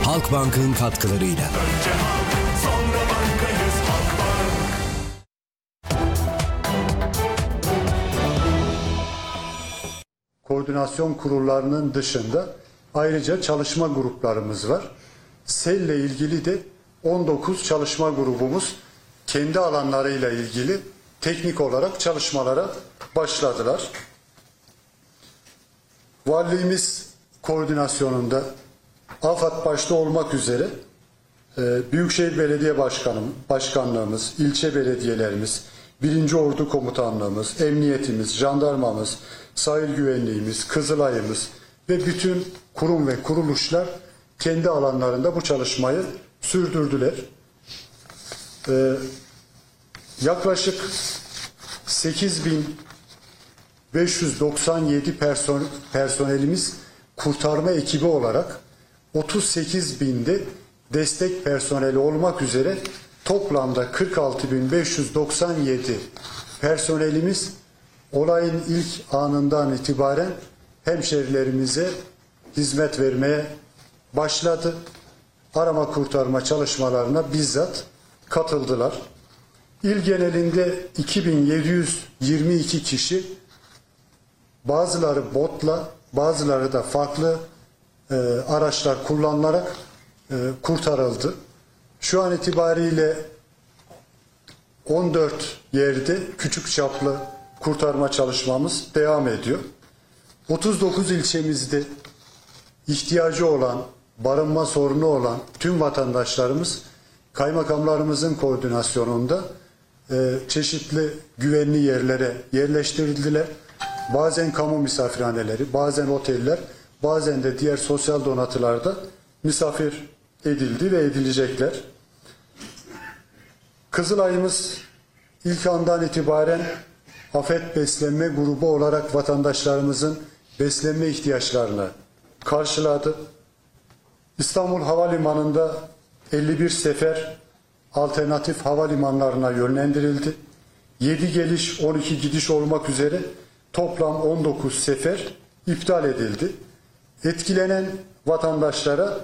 Halkbank'ın katkılarıyla. Önce halk, sonra bankayız Halkbank. Koordinasyon kurullarının dışında ayrıca çalışma gruplarımız var. SEL'le ilgili de 19 çalışma grubumuz kendi alanlarıyla ilgili teknik olarak çalışmalara başladılar. Valiliğimiz koordinasyonunda AFAD başta olmak üzere Büyükşehir Belediye Başkanlığımız, ilçe belediyelerimiz, 1. Ordu Komutanlığımız, emniyetimiz, jandarmamız, sahil güvenliğimiz, Kızılay'ımız ve bütün kurum ve kuruluşlar kendi alanlarında bu çalışmayı sürdürdüler. Yaklaşık 8.597 personelimiz kurtarma ekibi olarak 38.000'de destek personeli olmak üzere toplamda 46.597 personelimiz olayın ilk anından itibaren hemşerilerimize hizmet vermeye başladı. Arama kurtarma çalışmalarına bizzat katıldılar. İl genelinde 2722 kişi, bazıları botla, bazıları da farklı araçlar kullanılarak kurtarıldı. Şu an itibariyle 14 yerde küçük çaplı kurtarma çalışmamız devam ediyor. 39 ilçemizde ihtiyacı olan, barınma sorunu olan tüm vatandaşlarımız kaymakamlarımızın koordinasyonunda çeşitli güvenli yerlere yerleştirildiler. Bazen kamu misafirhaneleri, bazen oteller, bazen de diğer sosyal donatılarda misafir edildi ve edilecekler. Kızılay'ımız ilk andan itibaren afet beslenme grubu olarak vatandaşlarımızın beslenme ihtiyaçlarını karşıladı. İstanbul Havalimanı'nda 51 sefer alternatif havalimanlarına yönlendirildi. 7 geliş 12 gidiş olmak üzere toplam 19 sefer iptal edildi. Etkilenen vatandaşlara